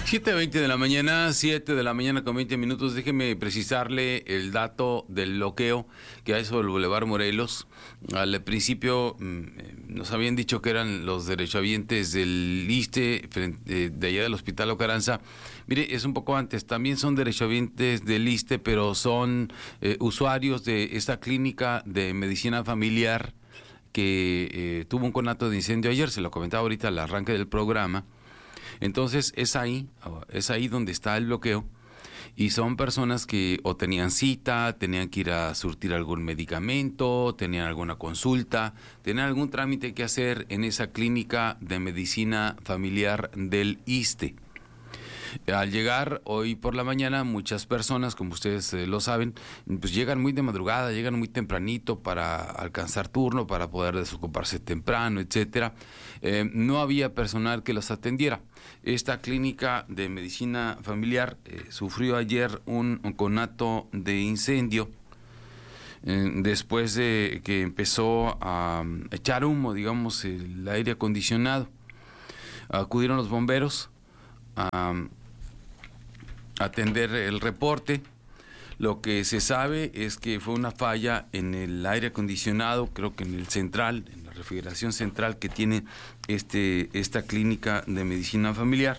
7:20 de la mañana, 7 de la mañana con 20 minutos. Déjeme precisarle el dato del bloqueo que hay sobre el Boulevard Morelos. Al principio nos habían dicho que eran los derechohabientes del ISSSTE, de allá del Hospital Ocaranza. Mire, es un poco antes, también son derechohabientes del ISSSTE, pero son usuarios de esta clínica de medicina familiar que tuvo un conato de incendio ayer, se lo comentaba ahorita al arranque del programa. Entonces es ahí donde está el bloqueo, y son personas que o tenían cita, tenían que ir a surtir algún medicamento, tenían alguna consulta, tenían algún trámite que hacer en esa clínica de medicina familiar del ISSSTE. Al llegar hoy por la mañana, muchas personas, como ustedes lo saben, pues llegan muy de madrugada, llegan muy tempranito para alcanzar turno, para poder desocuparse temprano, etcétera. No había personal que los atendiera. Esta clínica de medicina familiar sufrió ayer un conato de incendio después de que empezó a echar humo, digamos, el aire acondicionado. Acudieron los bomberos a atender el reporte. Lo que se sabe es que fue una falla en el aire acondicionado, creo que en el central, en la refrigeración central que tiene esta clínica de medicina familiar.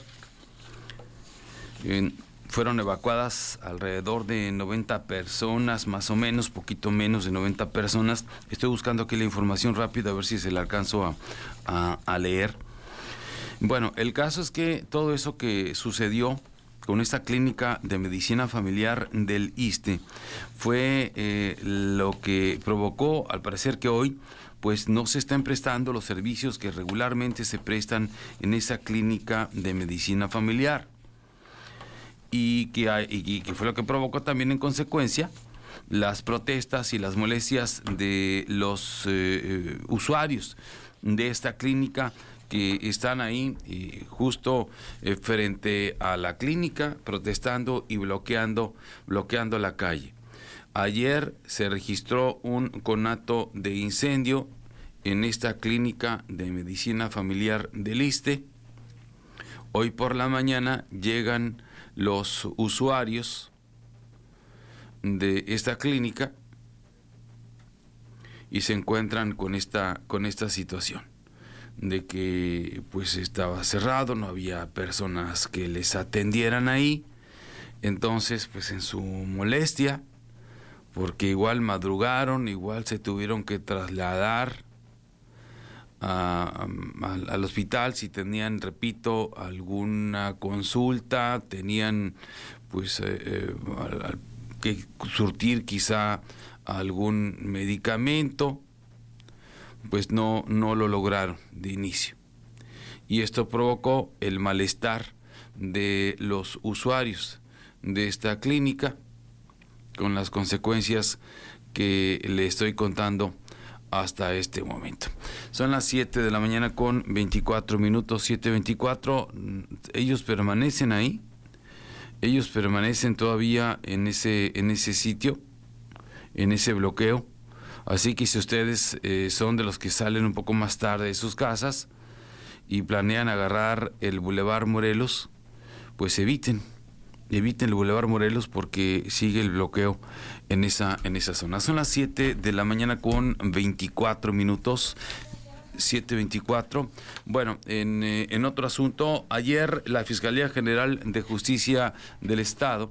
Fueron evacuadas alrededor de 90 personas, más o menos, poquito menos de 90 personas. Estoy buscando aquí la información rápida a ver si se la alcanzo a leer. Bueno, el caso es que todo eso que sucedió con esta clínica de medicina familiar del ISSSTE fue lo que provocó, al parecer, que hoy pues no se están prestando los servicios que regularmente se prestan en esa clínica de medicina familiar, y que fue lo que provocó también en consecuencia las protestas y las molestias de los usuarios de esta clínica, que están ahí justo frente a la clínica protestando y bloqueando la calle. Ayer se registró un conato de incendio en esta clínica de medicina familiar del ISSSTE. Hoy por la mañana llegan los usuarios de esta clínica y se encuentran con esta situación de que pues estaba cerrado, no había personas que les atendieran ahí. Entonces pues en su molestia, porque igual madrugaron, igual se tuvieron que trasladar al hospital si tenían, repito, alguna consulta, tenían pues que surtir quizá algún medicamento, pues no lo lograron de inicio. Y esto provocó el malestar de los usuarios de esta clínica, con las consecuencias que le estoy contando hasta este momento. Son las 7 de la mañana con 24 minutos, 7:24. Ellos permanecen ahí, ellos permanecen todavía en ese sitio, en ese bloqueo. Así que si ustedes son de los que salen un poco más tarde de sus casas y planean agarrar el Boulevard Morelos, pues eviten el Boulevard Morelos, porque sigue el bloqueo en esa zona. Son las 7 de la mañana con 24 minutos, 7:24. Bueno, en otro asunto, ayer la Fiscalía General de Justicia del Estado...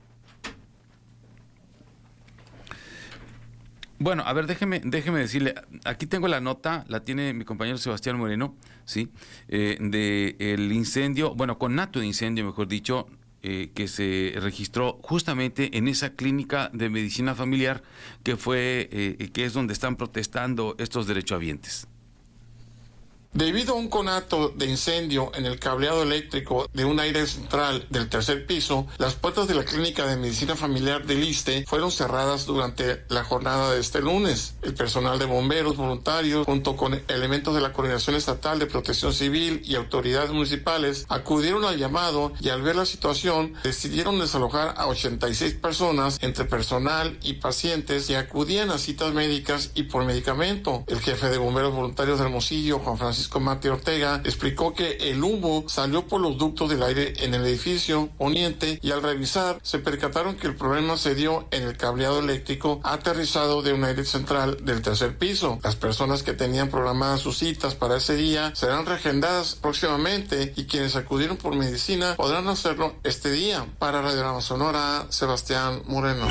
Bueno, a ver, déjeme decirle, aquí tengo la nota, la tiene mi compañero Sebastián Moreno, ¿sí? De el incendio, bueno, conato de incendio, mejor dicho, que se registró justamente en esa clínica de medicina familiar que es donde están protestando estos derechohabientes. Debido a un conato de incendio en el cableado eléctrico de un aire central del tercer piso, las puertas de la clínica de medicina familiar del ISSSTE fueron cerradas durante la jornada de este lunes. El personal de bomberos voluntarios, junto con elementos de la Coordinación Estatal de Protección Civil y autoridades municipales, acudieron al llamado y al ver la situación, decidieron desalojar a 86 personas, entre personal y pacientes, que acudían a citas médicas y por medicamento. El jefe de bomberos voluntarios de Hermosillo, Juan Francisco Francisco Mate Ortega, explicó que el humo salió por los ductos del aire en el edificio poniente y al revisar se percataron que el problema se dio en el cableado eléctrico aterrizado de un aire central del tercer piso. Las personas que tenían programadas sus citas para ese día serán reagendadas próximamente y quienes acudieron por medicina podrán hacerlo este día. Para Radio Sonora, Sebastián Moreno.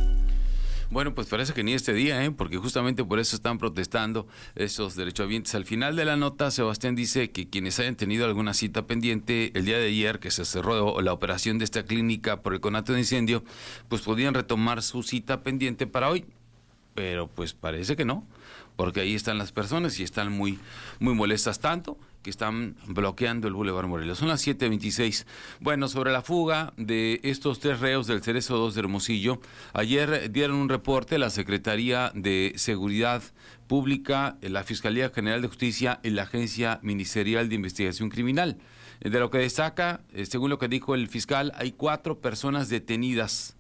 Bueno, pues parece que ni este día, porque justamente por eso están protestando esos derechohabientes. Al final de la nota, Sebastián dice que quienes hayan tenido alguna cita pendiente el día de ayer, que se cerró la operación de esta clínica por el conato de incendio, pues podían retomar su cita pendiente para hoy. Pero pues parece que no, porque ahí están las personas y están muy, muy molestas, tanto que están bloqueando el Boulevard Morelos. Son las 7:26. Bueno, sobre la fuga de estos 3 reos del Cerezo 2 de Hermosillo, ayer dieron un reporte la Secretaría de Seguridad Pública, la Fiscalía General de Justicia y la Agencia Ministerial de Investigación Criminal. De lo que destaca, según lo que dijo el fiscal, hay 4 personas detenidas.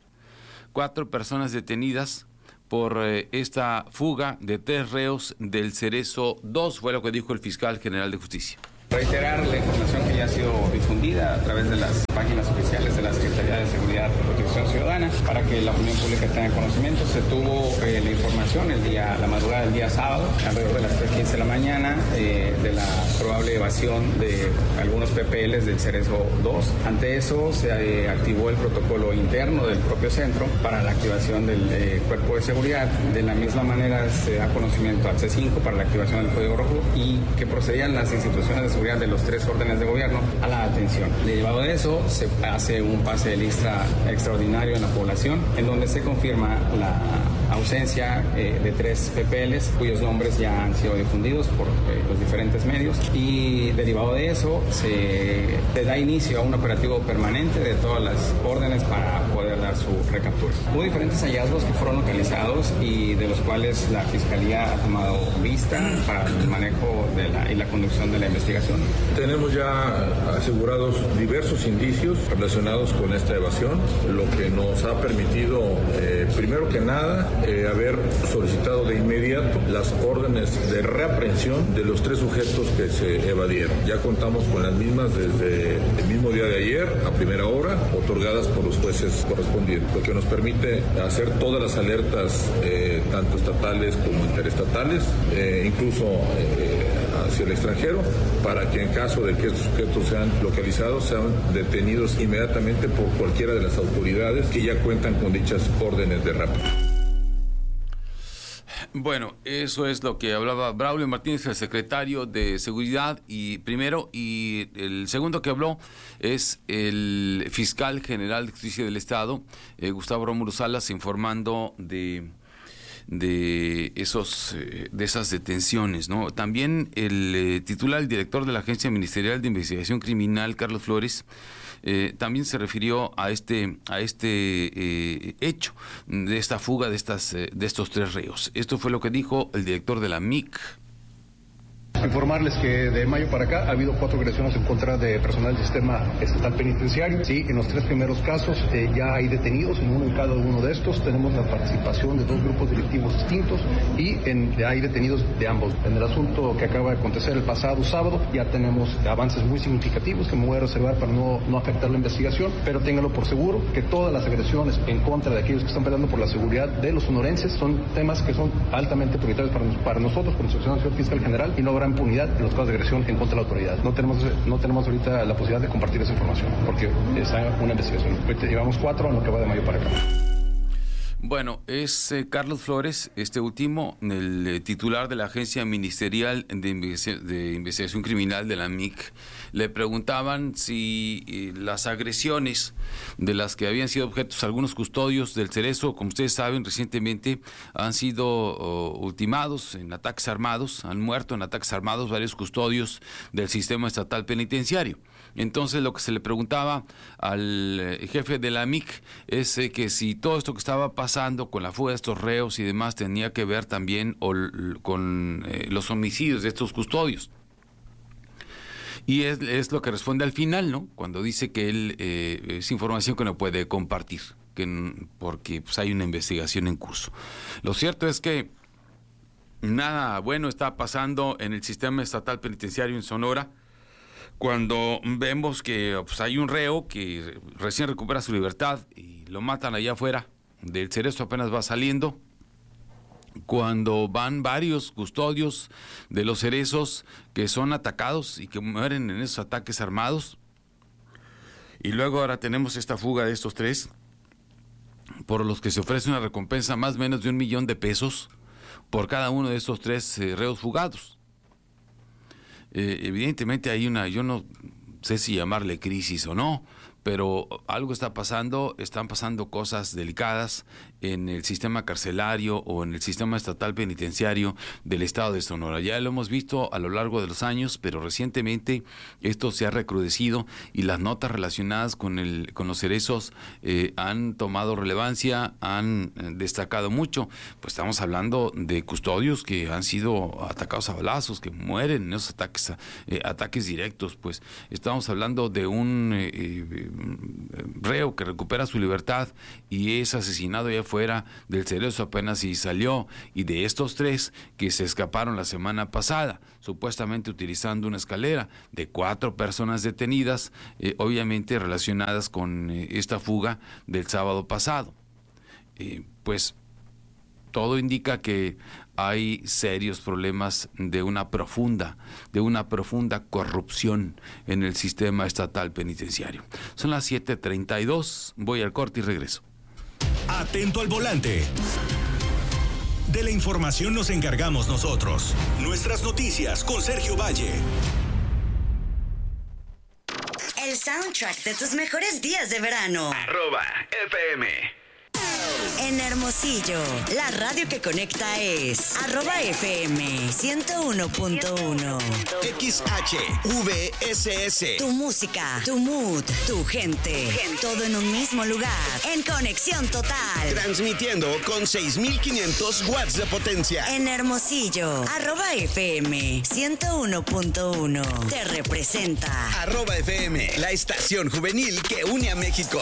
4 personas detenidas por esta fuga de 3 reos del Cerezo 2, fue lo que dijo el fiscal general de justicia. Reiterar la información que ya ha sido difundida a través de las páginas oficiales de la Secretaría de Seguridad y Protección Ciudadana para que la opinión pública tenga conocimiento. Se tuvo la información la madrugada del día sábado, alrededor de las 3:15 de la mañana, de la probable evasión de algunos PPLs del Cerezo 2. Ante eso se activó el protocolo interno del propio centro para la activación del cuerpo de seguridad. De la misma manera se da conocimiento al C5 para la activación del Código Rojo y que procedían las instituciones de seguridad de los 3 órdenes de gobierno a la atención. Derivado de eso, se hace un pase de lista extraordinario en la población, en donde se confirma la ausencia de 3 PPLs, cuyos nombres ya han sido difundidos por los diferentes medios, y derivado de eso, se da inicio a un operativo permanente de todas las órdenes para poder dar su recaptura. Hubo diferentes hallazgos que fueron localizados y de los cuales la Fiscalía ha tomado vista para el manejo y la conducción de la investigación. Tenemos ya asegurados diversos indicios relacionados con esta evasión, lo que nos ha permitido, primero que nada, haber solicitado de inmediato las órdenes de reaprehensión de los 3 sujetos que se evadieron. Ya contamos con las mismas desde el mismo día de ayer, a primera hora, otorgadas por los jueces correspondientes, lo que nos permite hacer todas las alertas, tanto estatales como interestatales, incluso hacia el extranjero, para que en caso de que estos sujetos sean localizados, sean detenidos inmediatamente por cualquiera de las autoridades que ya cuentan con dichas órdenes de rapto. Bueno, eso es lo que hablaba Braulio Martínez, el secretario de Seguridad, y el segundo que habló es el fiscal general de Justicia del Estado, Gustavo Rómulo Salas, informando de esas detenciones, ¿no? También el director de la Agencia Ministerial de Investigación Criminal, Carlos Flores, también se refirió a este hecho de esta fuga de estos 3 reos. Esto fue lo que dijo el director de la MIC. Informarles que de mayo para acá ha habido 4 agresiones en contra de personal del sistema estatal penitenciario. Sí, en los 3 primeros casos ya hay detenidos, en cada uno de estos tenemos la participación de 2 grupos delictivos distintos y hay detenidos de ambos. En el asunto que acaba de acontecer el pasado sábado ya tenemos avances muy significativos que me voy a reservar para no afectar la investigación, pero ténganlo por seguro que todas las agresiones en contra de aquellos que están peleando por la seguridad de los sonorenses son temas que son altamente prioritarios para nosotros como Sección Nacional Fiscal General, y no habrá impunidad en los casos de agresión en contra de la autoridad. No tenemos ahorita la posibilidad de compartir esa información porque está una investigación. Ahorita llevamos 4 en lo que va de mayo para acá. Bueno, es Carlos Flores, este último, el titular de la Agencia Ministerial de Investigación Criminal de la MIC. Le preguntaban si las agresiones de las que habían sido objetos algunos custodios del Cerezo, como ustedes saben, recientemente han sido ultimados en ataques armados, han muerto en ataques armados varios custodios del sistema estatal penitenciario. Entonces lo que se le preguntaba al jefe de la MIC es que si todo esto que estaba pasando con la fuga de estos reos y demás tenía que ver también con los homicidios de estos custodios. Y es lo que responde al final, ¿no? Cuando dice que él es información que no puede compartir, porque pues, hay una investigación en curso. Lo cierto es que nada bueno está pasando en el sistema estatal penitenciario en Sonora, cuando vemos que pues, hay un reo que recién recupera su libertad y lo matan allá afuera del Cerezo, apenas va saliendo, cuando van varios custodios de los cerezos que son atacados y que mueren en esos ataques armados, y luego ahora tenemos esta fuga de estos 3, por los que se ofrece una recompensa más o menos de $1 millón por cada uno de estos 3 reos fugados. Evidentemente hay yo no sé si llamarle crisis o no, pero algo está pasando, están pasando cosas delicadas en el sistema carcelario o en el sistema estatal penitenciario del estado de Sonora. Ya lo hemos visto a lo largo de los años, pero recientemente esto se ha recrudecido y las notas relacionadas con los cerezos han tomado relevancia, han destacado mucho. Pues estamos hablando de custodios que han sido atacados a balazos, que mueren en esos ataques directos. Pues estamos hablando de un reo que recupera su libertad y es asesinado allá afuera del Cerezo apenas si salió, y de estos 3 que se escaparon la semana pasada, supuestamente utilizando una escalera, de 4 personas detenidas, obviamente relacionadas con esta fuga del sábado pasado. Pues todo indica que hay serios problemas de una profunda corrupción en el sistema estatal penitenciario. Son las 7:32, voy al corte y regreso. Atento al volante. De la información nos encargamos nosotros. Nuestras noticias con Sergio Valle. El soundtrack de tus mejores días de verano. @FM. En Hermosillo, la radio que conecta es @FM 101.1. XHVSS. Tu música, tu mood, tu gente. Todo en un mismo lugar. En conexión total. Transmitiendo con 6,500 watts de potencia. En Hermosillo, @FM 101.1. Te representa. @FM, la estación juvenil que une a México.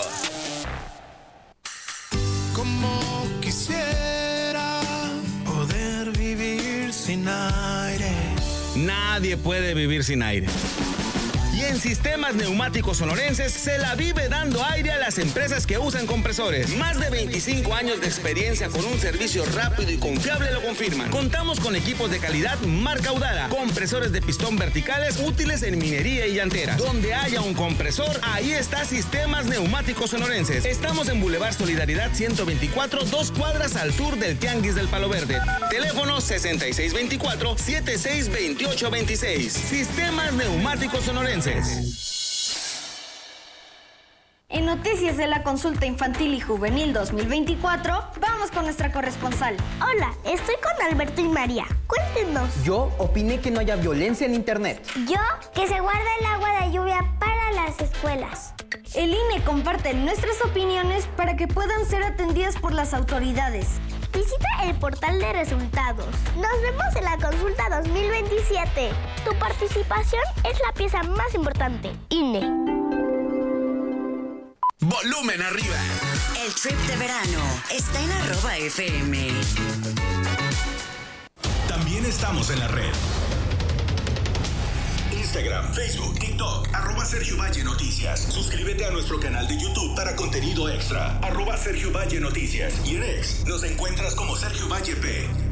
Como quisiera poder vivir sin aire. Nadie puede vivir sin aire. Y en Sistemas Neumáticos Sonorenses se la vive dando aire a las empresas que usan compresores. Más de 25 años de experiencia con un servicio rápido y confiable lo confirman. Contamos con equipos de calidad marca Udara, compresores de pistón verticales útiles en minería y llantera. Donde haya un compresor, ahí está Sistemas Neumáticos Sonorenses. Estamos en Boulevard Solidaridad 124, 2 cuadras al sur del Tianguis del Palo Verde. Teléfono 6624-762826. Sistemas Neumáticos Sonorenses. En Noticias de la Consulta Infantil y Juvenil 2024, vamos con nuestra corresponsal. Hola, estoy con Alberto y María. Cuéntenos. Yo opiné que no haya violencia en internet. Yo, que se guarda el agua de lluvia para las escuelas. El INE comparte nuestras opiniones para que puedan ser atendidas por las autoridades. Visita el portal de resultados. Nos vemos en la consulta 2027. Tu participación es la pieza más importante. INE. Volumen arriba. El trip de verano está en @FM. También estamos en la red. Instagram, Facebook, TikTok, @Sergio Valle Noticias. Suscríbete a nuestro canal de YouTube para contenido extra. @Sergio Valle Noticias. Y en X nos encuentras como Sergio Valle P.